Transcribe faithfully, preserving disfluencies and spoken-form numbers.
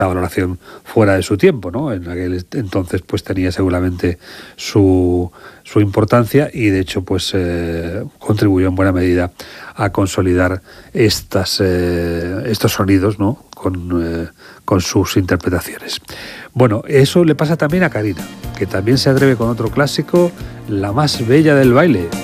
una valoración fuera de su tiempo, ¿no? En aquel entonces pues tenía seguramente su, su importancia y de hecho pues eh, contribuyó en buena medida a consolidar estas, eh, estos sonidos, ¿no? Con, eh, con sus interpretaciones. Bueno, eso le pasa también a Karina, que también se atreve con otro clásico, La más bella del baile.